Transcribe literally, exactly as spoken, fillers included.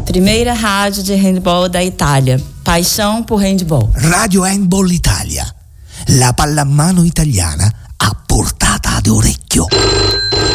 Primeira rádio de handball da Itália. Paixão por handball. Radio Handball Italia. La pallamano italiana a portata d'orecchio.